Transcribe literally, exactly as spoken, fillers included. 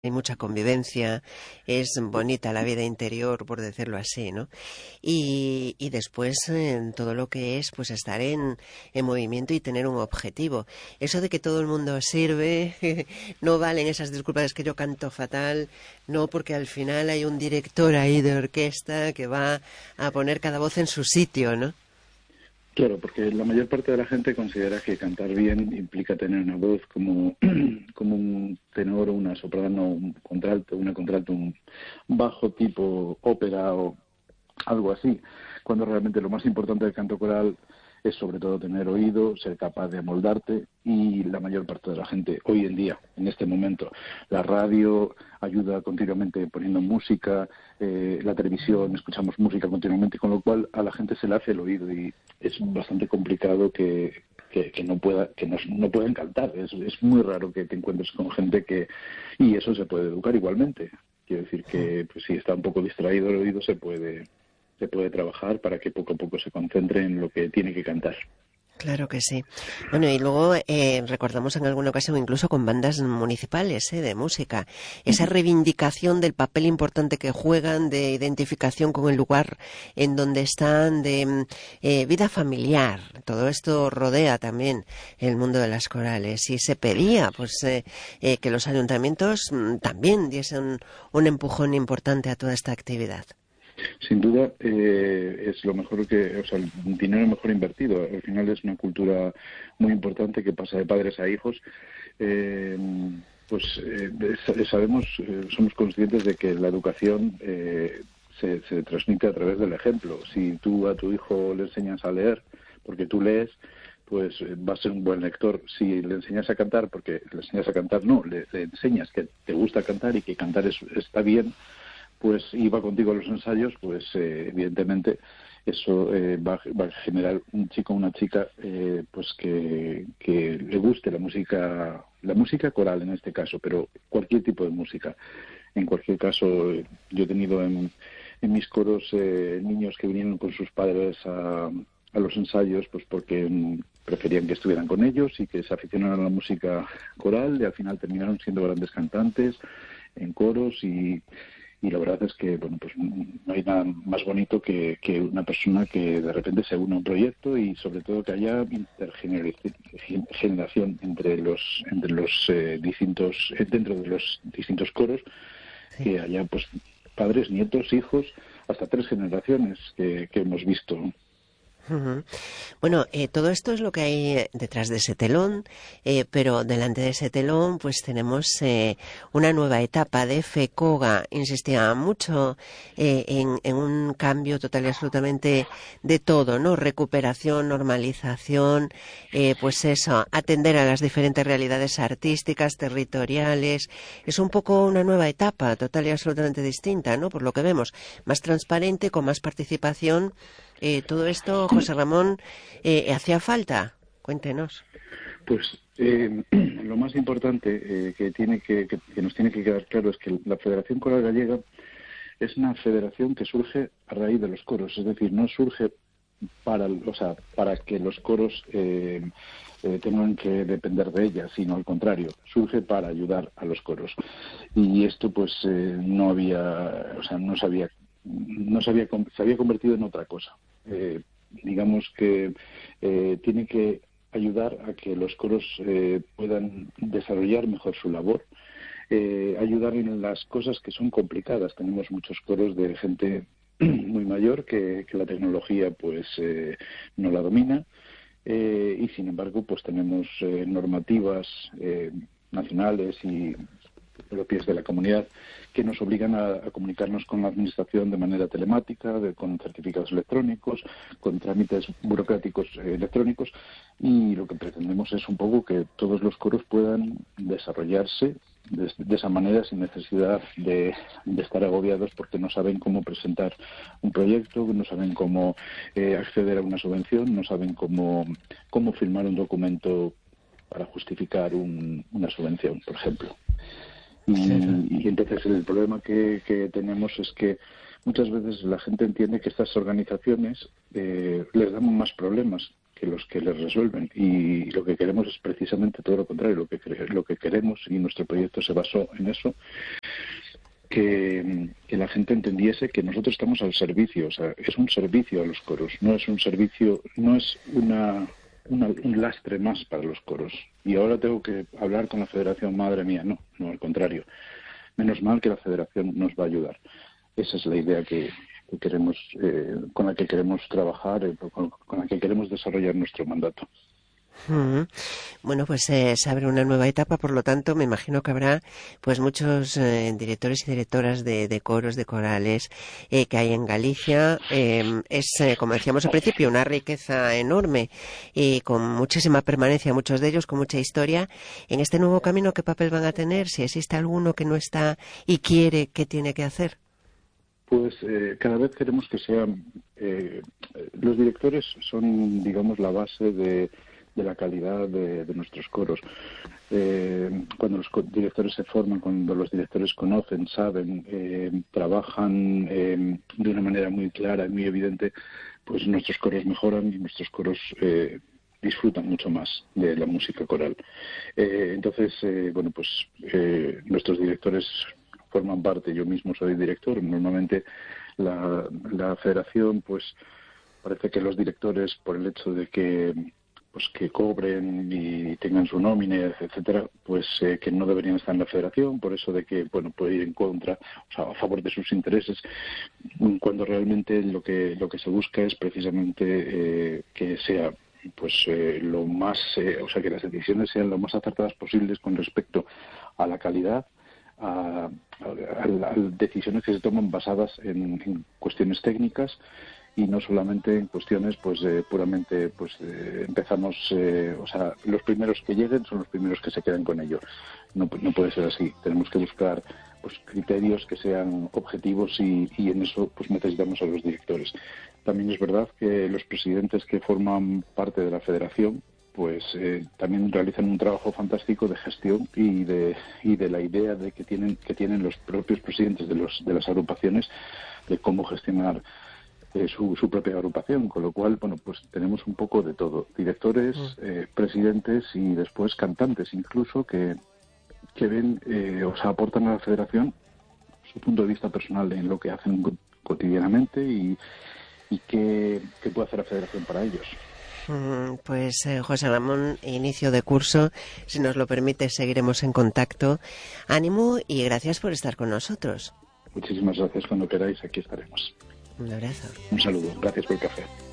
hay mucha convivencia, es bonita la vida interior, por decirlo así, ¿no? Y, y después en todo lo que es pues estar en, en movimiento y tener un objetivo. Eso de que todo el mundo sirve, no valen esas disculpas, es que yo canto fatal, no, porque al final hay un director ahí de orquesta que va a poner cada voz en su sitio, ¿no? Claro, porque la mayor parte de la gente considera que cantar bien implica tener una voz como, como un tenor o una soprano, un contralto, una contralto, un bajo tipo ópera o algo así, cuando realmente lo más importante del canto coral es sobre todo tener oído, ser capaz de amoldarte, y la mayor parte de la gente hoy en día, en este momento, la radio ayuda continuamente poniendo música, eh, la televisión, escuchamos música continuamente, con lo cual a la gente se le hace el oído y es bastante complicado que, que, que no pueda que no, no puedan cantar. Es, es muy raro que te encuentres con gente que... Y eso se puede educar igualmente. Quiero decir que pues, si está un poco distraído el oído se puede... se puede trabajar para que poco a poco se concentre en lo que tiene que cantar. Claro que sí. Bueno, y luego eh, recordamos en alguna ocasión incluso con bandas municipales eh, de música, esa reivindicación del papel importante que juegan, de identificación con el lugar en donde están, de eh, vida familiar. Todo esto rodea también el mundo de las corales y se pedía pues eh, eh, que los ayuntamientos mm, también diesen un empujón importante a toda esta actividad. Sin duda eh, es lo mejor que, o sea, el dinero mejor invertido. Al final es una cultura muy importante que pasa de padres a hijos. Eh, pues eh, sabemos, eh, somos conscientes de que la educación eh, se, se transmite a través del ejemplo. Si tú a tu hijo le enseñas a leer, porque tú lees, pues va a ser un buen lector. Si le enseñas a cantar, porque le enseñas a cantar, no, le, le enseñas que te gusta cantar y que cantar es, está bien, pues iba contigo a los ensayos, pues eh, evidentemente eso eh, va, va a generar un chico o una chica eh, pues que, que le guste la música, la música coral en este caso, pero cualquier tipo de música. En cualquier caso, yo he tenido en, en mis coros eh, niños que vinieron con sus padres a, a los ensayos, pues porque preferían que estuvieran con ellos y que se aficionaran a la música coral, y al final terminaron siendo grandes cantantes en coros. y Y la verdad es que, bueno, pues no hay nada más bonito que, que una persona que de repente se une a un proyecto, y sobre todo que haya intergeneración entre los entre los eh, distintos dentro de los distintos coros, sí. Que haya pues padres, nietos, hijos, hasta tres generaciones que, que hemos visto. Uh-huh. Bueno, eh, todo esto es lo que hay detrás de ese telón, eh, pero delante de ese telón pues tenemos eh, una nueva etapa de FECOGA. Insistía mucho eh, en, en un cambio total y absolutamente de todo, ¿no? Recuperación, normalización, eh, pues eso, atender a las diferentes realidades artísticas, territoriales. Es un poco una nueva etapa total y absolutamente distinta, ¿no? Por lo que vemos, más transparente, con más participación. Eh, todo esto, José Ramón, eh, ¿hacía falta? Cuéntenos. Pues eh, lo más importante eh, que tiene que, que, que nos tiene que quedar claro es que la Federación Coral Gallega es una federación que surge a raíz de los coros, es decir, no surge para, o sea, para que los coros eh, eh, tengan que depender de ella, sino al contrario, surge para ayudar a los coros. Y esto pues eh, no había, o sea, no se había, no se había, se había convertido en otra cosa. Eh, digamos que eh, tiene que ayudar a que los coros eh, puedan desarrollar mejor su labor, eh, ayudar en las cosas que son complicadas. Tenemos muchos coros de gente muy mayor que, que la tecnología pues eh, no la domina, eh, y sin embargo pues tenemos eh, normativas eh, nacionales y propias de la comunidad que nos obligan a, a comunicarnos con la administración de manera telemática, de, con certificados electrónicos, con trámites burocráticos eh, electrónicos, y lo que pretendemos es un poco que todos los coros puedan desarrollarse de, de esa manera, sin necesidad de, de estar agobiados porque no saben cómo presentar un proyecto, no saben cómo eh, acceder a una subvención, no saben cómo, cómo firmar un documento para justificar un, una subvención, por ejemplo. Y, y entonces el problema que, que tenemos es que muchas veces la gente entiende que estas organizaciones eh, les dan más problemas que los que les resuelven, y lo que queremos es precisamente todo lo contrario. Lo que lo que queremos, y nuestro proyecto se basó en eso, que, que la gente entendiese que nosotros estamos al servicio. O sea, es un servicio a los coros, no es un servicio, no es una, una un lastre más para los coros. Y ahora tengo que hablar con la Federación, madre mía, no, no, al contrario. Menos mal que la Federación nos va a ayudar. Esa es la idea que, que queremos, eh, con la que queremos trabajar, eh, con, con la que queremos desarrollar nuestro mandato. Mm. Bueno, pues eh, se abre una nueva etapa, por lo tanto me imagino que habrá pues muchos eh, directores y directoras de, de coros, de corales eh, que hay en Galicia. Eh, es, eh, como decíamos al principio, una riqueza enorme y con muchísima permanencia, muchos de ellos con mucha historia. En este nuevo camino, ¿qué papel van a tener? Si existe alguno que no está y quiere, ¿qué tiene que hacer? Pues eh, cada vez queremos que sean... Eh, los directores son, digamos, la base de... de la calidad de, de nuestros coros. Eh, cuando los directores se forman, cuando los directores conocen, saben, eh, trabajan eh, de una manera muy clara y muy evidente, pues nuestros coros mejoran y nuestros coros eh, disfrutan mucho más de la música coral. Eh, entonces, eh, bueno, pues eh, nuestros directores forman parte, yo mismo soy director. Normalmente la, la federación, pues parece que los directores, por el hecho de que pues que cobren y tengan su nómina, etcétera, pues eh, que no deberían estar en la federación, por eso de que, bueno, puede ir en contra, o sea, a favor de sus intereses, cuando realmente lo que lo que se busca es precisamente eh, que sea pues eh, lo más, eh, o sea, que las decisiones sean lo más acertadas posibles con respecto a la calidad, a, a, a, a decisiones que se toman basadas en, en cuestiones técnicas, y no solamente en cuestiones pues eh, puramente pues eh, empezamos eh, o sea, los primeros que lleguen son los primeros que se quedan con ello. No, no puede ser así. Tenemos que buscar pues criterios que sean objetivos, y, y en eso pues necesitamos a los directores. También es verdad que los presidentes que forman parte de la federación pues eh, también realizan un trabajo fantástico de gestión y de y de la idea de que tienen que tienen los propios presidentes de los de las agrupaciones de cómo gestionar Eh, su, su propia agrupación, con lo cual, bueno, pues tenemos un poco de todo, directores, eh, presidentes y después cantantes incluso que, que ven, eh, o sea, aportan a la federación su punto de vista personal en lo que hacen cotidianamente y, y qué, qué puede hacer la federación para ellos. Pues eh, José Ramón, inicio de curso, si nos lo permite seguiremos en contacto. Ánimo y gracias por estar con nosotros. Muchísimas gracias, cuando queráis aquí estaremos. Un abrazo. Un saludo, gracias por el café.